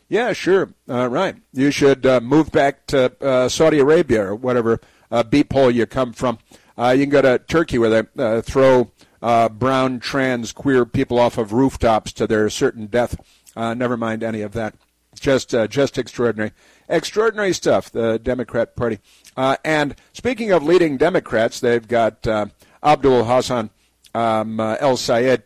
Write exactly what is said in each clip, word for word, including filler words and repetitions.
Yeah, sure. Uh, right. You should uh, move back to uh, Saudi Arabia or whatever uh, beep hole you come from. Uh, you can go to Turkey where they uh, throw uh, brown, trans, queer people off of rooftops to their certain death. Uh, never mind any of that. Just uh, just extraordinary. Extraordinary stuff, the Democrat Party. Uh, and speaking of leading Democrats, they've got uh, Abdul Hassan um, uh, El Sayed,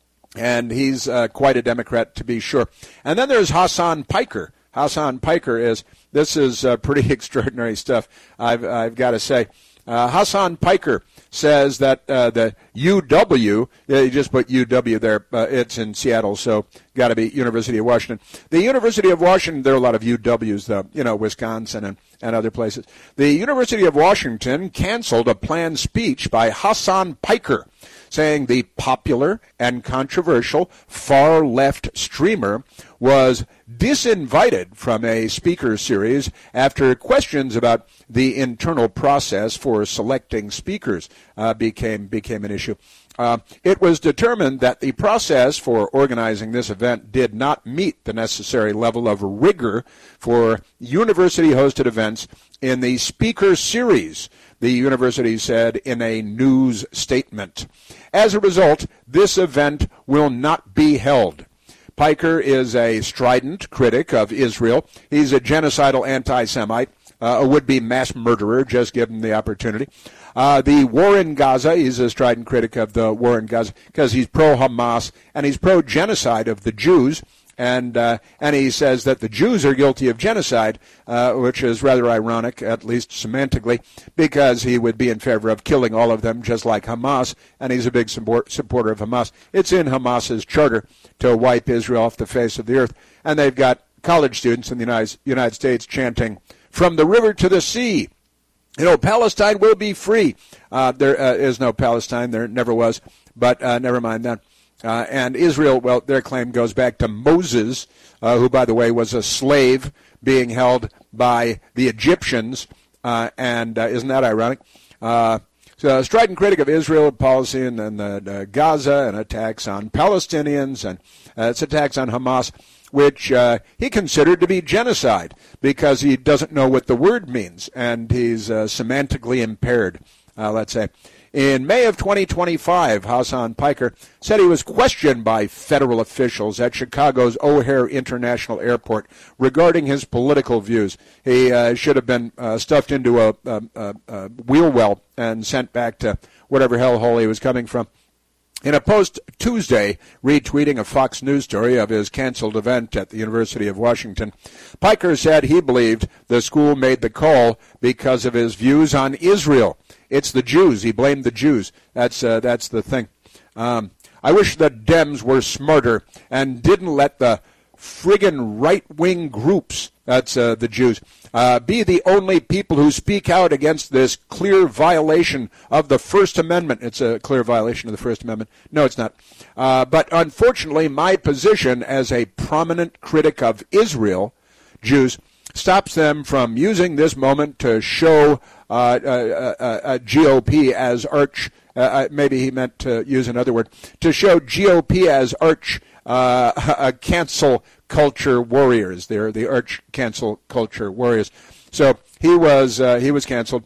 and he's uh, quite a Democrat to be sure. And then there's Hassan Piker. Hassan Piker is, this is uh, pretty extraordinary stuff, I've, I've got to say. Uh, Hassan Piker says that uh, the U W, yeah, you just put U W there, uh, it's in Seattle, so got to be University of Washington. The University of Washington, there are a lot of U Ws, though, you know, Wisconsin and, and other places. The University of Washington canceled a planned speech by Hassan Piker, saying the popular and controversial far-left streamer was disinvited from a speaker series after questions about the internal process for selecting speakers uh, became became an issue. Uh, it was determined that the process for organizing this event did not meet the necessary level of rigor for university-hosted events in the speaker series, the university said in a news statement. As a result, this event will not be held. Piker is a strident critic of Israel. He's a genocidal anti-Semite, uh, a would-be mass murderer, just give him the opportunity. Uh, the war in Gaza, he's a strident critic of the war in Gaza because he's pro-Hamas and he's pro-genocide of the Jews. And uh, and he says that the Jews are guilty of genocide, uh, which is rather ironic, at least semantically, because he would be in favor of killing all of them, just like Hamas, and he's a big support, supporter of Hamas. It's in Hamas's charter to wipe Israel off the face of the earth. And they've got college students in the United, United States chanting, "From the river to the sea, you know, Palestine will be free." Uh, there uh, is no Palestine. There never was, but uh, never mind that. Uh, and Israel, well, their claim goes back to Moses, uh, who, by the way, was a slave being held by the Egyptians. Uh, and uh, isn't that ironic? Uh, so a strident critic of Israel policy and then the, the Gaza and attacks on Palestinians and uh, its attacks on Hamas, which uh, he considered to be genocide because he doesn't know what the word means and he's uh, semantically impaired, uh, let's say. In May of twenty twenty-five, Hassan Piker said he was questioned by federal officials at Chicago's O'Hare International Airport regarding his political views. He uh, should have been uh, stuffed into a, a, a, a wheel well and sent back to whatever hellhole he was coming from. In a post Tuesday, retweeting a Fox News story of his canceled event at the University of Washington, Piker said he believed the school made the call because of his views on Israel. It's the Jews. He blamed the Jews. That's uh, that's the thing. Um, I wish the Dems were smarter and didn't let the friggin' right-wing groups, that's uh, the Jews, uh, be the only people who speak out against this clear violation of the First Amendment. It's a clear violation of the First Amendment. No, it's not. Uh, but unfortunately, my position as a prominent critic of Israel, Jews, stops them from using this moment to show uh, uh, uh, uh, G O P as arch, uh, maybe he meant to use another word, to show G O P as arch uh, uh, cancel culture warriors. They're the arch cancel culture warriors. So he was uh, he was canceled.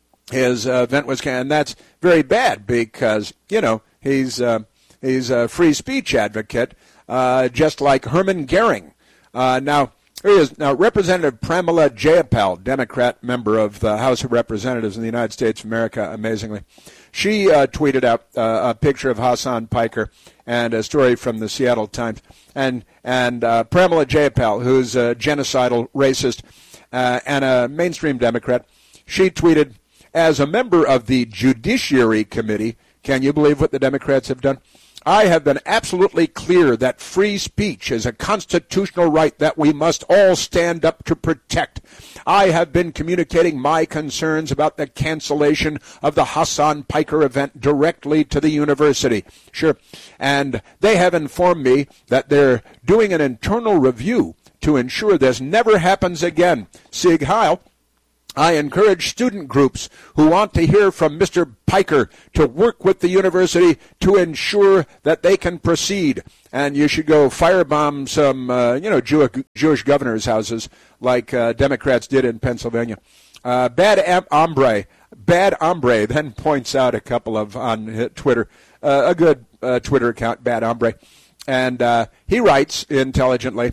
His uh, event was canceled, and that's very bad because, you know, he's, uh, he's a free speech advocate, uh, just like Hermann Goering. Uh, now, Here he is. Now, Representative Pramila Jayapal, Democrat member of the House of Representatives in the United States of America, amazingly, she uh, tweeted out uh, a picture of Hassan Piker and a story from the Seattle Times. And and uh, Pramila Jayapal, who's a genocidal racist uh, and a mainstream Democrat, she tweeted, as a member of the Judiciary Committee, can you believe what the Democrats have done? I have been absolutely clear that free speech is a constitutional right that we must all stand up to protect. I have been communicating my concerns about the cancellation of the Hassan Piker event directly to the university. Sure. And they have informed me that they're doing an internal review to ensure this never happens again. Sieg Heil. I encourage student groups who want to hear from Mister Piker to work with the university to ensure that they can proceed. And you should go firebomb some, uh, you know, Jew- Jewish governors' houses like uh, Democrats did in Pennsylvania. Uh, bad am- hombre, bad hombre then points out a couple of on Twitter, uh, a good uh, Twitter account, bad hombre. And uh, he writes intelligently,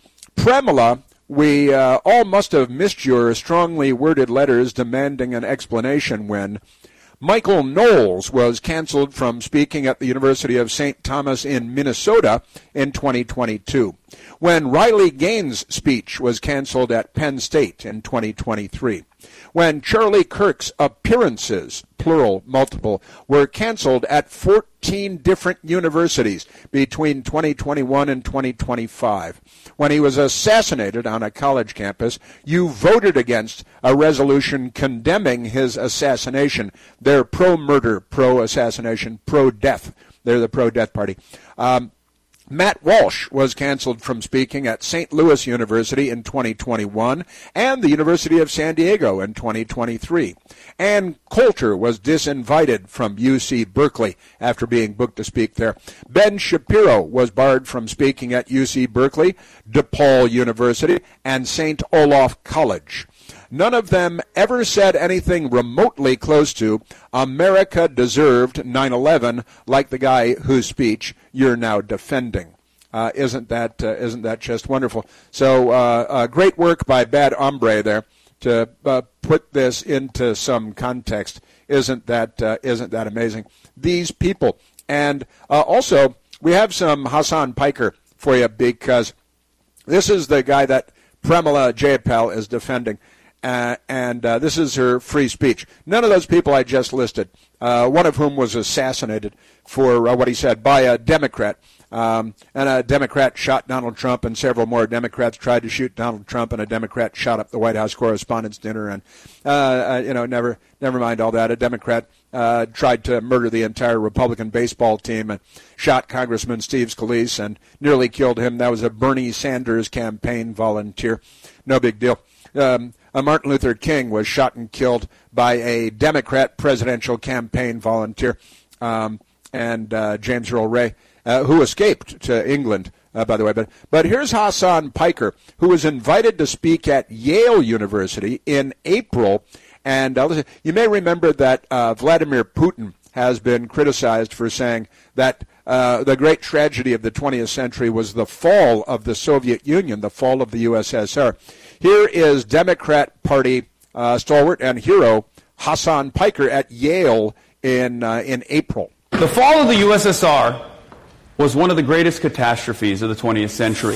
Premila, we uh, all must have missed your strongly worded letters demanding an explanation when Michael Knowles was canceled from speaking at the University of Saint Thomas in Minnesota in twenty twenty-two, when Riley Gaines' speech was canceled at Penn State in twenty twenty-three, when Charlie Kirk's appearances, plural, multiple, were canceled at fourteen different universities between twenty twenty-one and twenty twenty-five. When he was assassinated on a college campus, you voted against a resolution condemning his assassination. They're pro-murder, pro-assassination, pro-death. They're the pro-death party. Um, Matt Walsh was canceled from speaking at Saint Louis University in twenty twenty-one and the University of San Diego in twenty twenty-three. Ann Coulter was disinvited from U C Berkeley after being booked to speak there. Ben Shapiro was barred from speaking at U C Berkeley, DePaul University, and Saint Olaf College. None of them ever said anything remotely close to America deserved nine eleven like the guy whose speech you're now defending. Uh, isn't that uh, isn't that just wonderful? So uh, uh, great work by Bad Hombre there to uh, put this into some context. Isn't that uh, isn't that amazing? These people. And uh, also, we have some Hassan Piker for you because this is the guy that Premila Jayapal is defending. Uh, and uh, this is her free speech. None of those people I just listed, uh, one of whom was assassinated for uh, what he said by a Democrat. Um, and a Democrat shot Donald Trump, and several more Democrats tried to shoot Donald Trump, and a Democrat shot up the White House Correspondents' Dinner, and uh, uh, you know, never, never mind all that. A Democrat uh, tried to murder the entire Republican baseball team and shot Congressman Steve Scalise and nearly killed him. That was a Bernie Sanders campaign volunteer. No big deal. Um, uh, Martin Luther King was shot and killed by a Democrat presidential campaign volunteer, um, and uh, James Earl Ray, uh, who escaped to England, uh, by the way. But but here's Hassan Piker, who was invited to speak at Yale University in April. And uh, listen, you may remember that uh, Vladimir Putin has been criticized for saying that uh, the great tragedy of the twentieth century was the fall of the Soviet Union, the fall of the U S S R. Here is Democrat Party uh, stalwart and hero Hassan Piker at Yale in uh, in April. The fall of the U S S R was one of the greatest catastrophes of the twentieth century.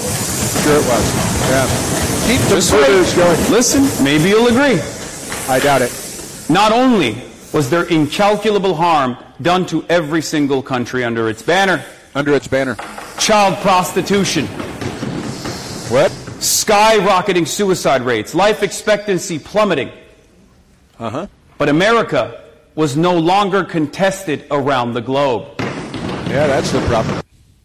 Sure it was. Yeah. Keep the murders going. Listen, maybe you'll agree. I doubt it. Not only was there incalculable harm done to every single country under its banner. Under its banner. Child prostitution. What? Skyrocketing suicide rates. Life expectancy plummeting. Uh-huh. But America was no longer contested around the globe. Yeah, that's the problem.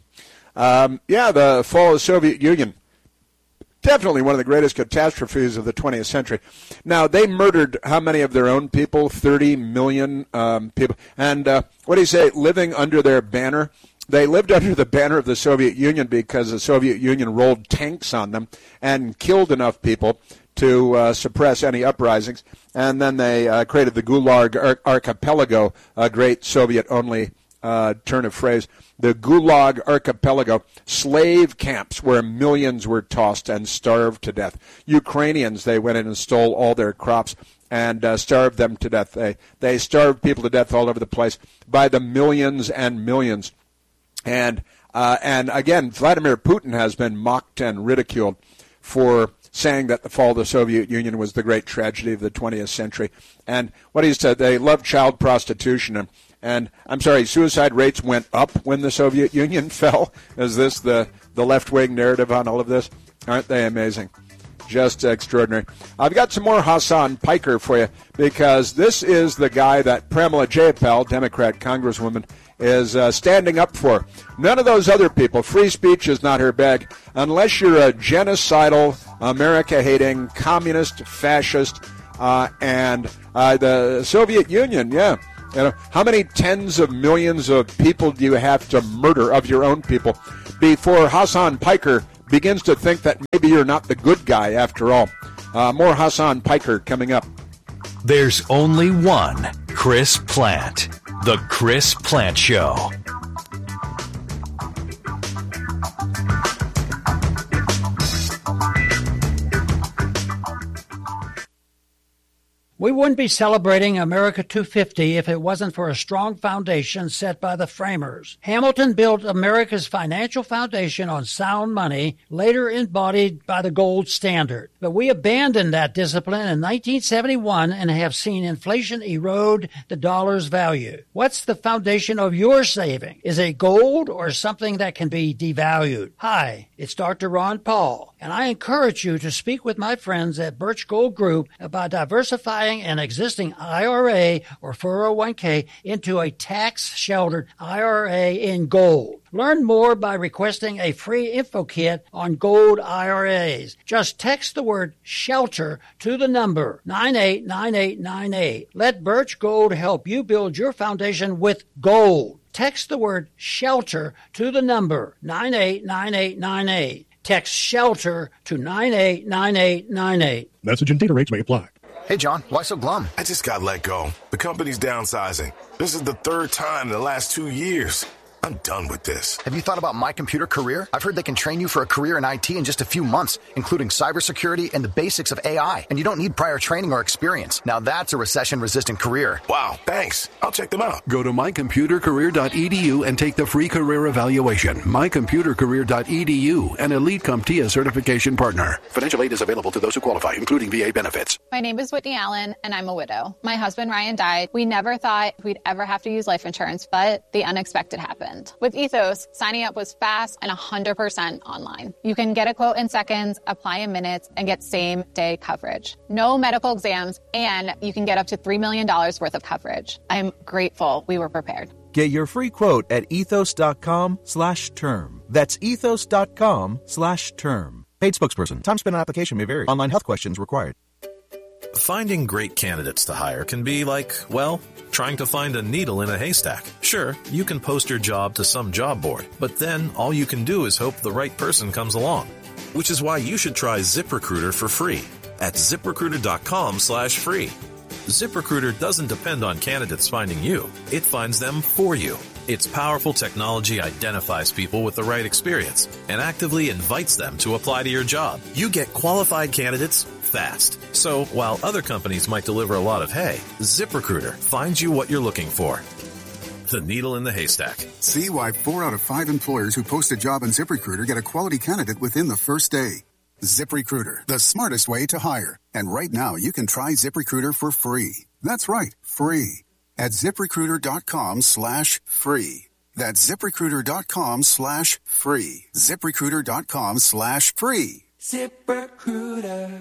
Um, yeah, the fall of the Soviet Union. Definitely one of the greatest catastrophes of the twentieth century. Now, they murdered how many of their own people? thirty million um, people. And uh, what do you say, living under their banner? They lived under the banner of the Soviet Union because the Soviet Union rolled tanks on them and killed enough people to uh, suppress any uprisings. And then they uh, created the Gulag Ar- Archipelago, a great Soviet-only uh, turn of phrase. The Gulag Archipelago, slave camps where millions were tossed and starved to death. Ukrainians, they went in and stole all their crops and uh, starved them to death. They, they starved people to death all over the place by the millions and millions. And uh, and again, Vladimir Putin has been mocked and ridiculed for saying that the fall of the Soviet Union was the great tragedy of the twentieth century. And what he said, they loved child prostitution. And, and I'm sorry, suicide rates went up when the Soviet Union fell. Is this the, the left-wing narrative on all of this? Aren't they amazing? Just extraordinary. I've got some more Hassan Piker for you because this is the guy that Premila Jayapal, Democrat Congresswoman, is uh, standing up for. None of those other people. Free speech is not her bag unless you're a genocidal, America-hating, communist, fascist, Uh, and uh, the Soviet Union, yeah. You know, how many tens of millions of people do you have to murder, of your own people, before Hassan Piker begins to think that maybe you're not the good guy after all? Uh, more Hassan Piker coming up. There's only one Chris Plante. The Chris Plante Show. We wouldn't be celebrating America two fifty if it wasn't for a strong foundation set by the framers. Hamilton built America's financial foundation on sound money, later embodied by the gold standard. But we abandoned that discipline in nineteen seventy-one and have seen inflation erode the dollar's value. What's the foundation of your saving? Is it gold or something that can be devalued? Hi, it's Doctor Ron Paul, and I encourage you to speak with my friends at Birch Gold Group about diversifying an existing I R A or four oh one k into a tax-sheltered I R A in gold. Learn more by requesting a free info kit on gold I R As. Just text the word SHELTER to the number nine eight nine eight nine eight. Let Birch Gold help you build your foundation with gold. Text the word SHELTER to the number nine eight nine eight nine eight. Text SHELTER to nine eight nine eight nine eight. Message and data rates may apply. Hey, John, why so glum? I just got let go. The company's downsizing. This is the third time in the last two years. I'm done with this. Have you thought about My Computer Career? I've heard they can train you for a career in I T in just a few months, including cybersecurity and the basics of A I. And you don't need prior training or experience. Now that's a recession-resistant career. Wow, thanks. I'll check them out. Go to my computer career dot e d u and take the free career evaluation. my computer career dot e d u, an Elite CompTIA certification partner. Financial aid is available to those who qualify, including V A benefits. My name is Whitney Allen, and I'm a widow. My husband, Ryan, died. We never thought we'd ever have to use life insurance, but the unexpected happened. With Ethos, signing up was fast and one hundred percent online. You can get a quote in seconds, apply in minutes, and get same-day coverage. No medical exams, and you can get up to three million dollars worth of coverage. I'm grateful we were prepared. Get your free quote at ethos.com slash term. That's ethos.com slash term. Paid spokesperson. Time spent on application may vary. Online health questions required. Finding great candidates to hire can be like, well, trying to find a needle in a haystack. Sure, you can post your job to some job board, but then all you can do is hope the right person comes along. Which is why you should try ZipRecruiter for free at ZipRecruiter.com slash free. ZipRecruiter doesn't depend on candidates finding you. It finds them for you. Its powerful technology identifies people with the right experience and actively invites them to apply to your job. You get qualified candidates fast. So while other companies might deliver a lot of hay, ZipRecruiter finds you what you're looking for. The needle in the haystack. See why four out of five employers who post a job on ZipRecruiter get a quality candidate within the first day. ZipRecruiter, the smartest way to hire. And right now you can try ZipRecruiter for free. That's right, free. At ZipRecruiter.com slash free. That's ZipRecruiter.com slash free. ZipRecruiter.com slash free. ZipRecruiter.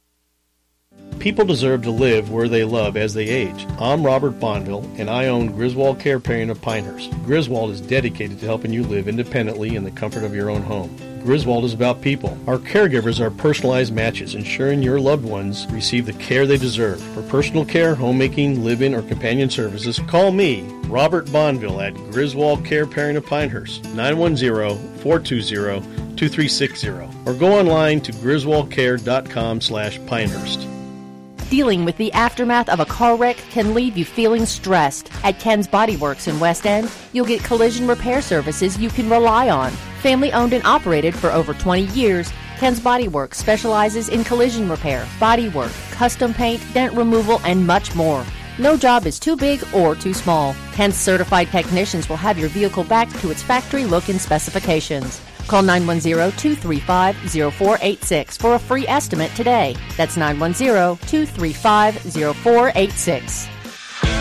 People deserve to live where they love as they age. I'm Robert Bonneville, and I own Griswold Care Paring of Pinehurst. Griswold is dedicated to helping you live independently in the comfort of your own home. Griswold is about people. Our caregivers are personalized matches, ensuring your loved ones receive the care they deserve. For personal care, homemaking, live-in, or companion services, call me, Robert Bonneville, at Griswold Care Paring of Pinehurst, nine one zero, four two zero, two three six zero, or go online to griswoldcare.com slash Pinehurst. Dealing with the aftermath of a car wreck can leave you feeling stressed. At Ken's Body Works in West End, you'll get collision repair services you can rely on. Family owned and operated for over twenty years, Ken's Body Works specializes in collision repair, body work, custom paint, dent removal, and much more. No job is too big or too small. Ken's certified technicians will have your vehicle back to its factory look and specifications. Call nine one zero, two three five, zero four eight six for a free estimate today. That's nine one zero, two three five, zero four eight six.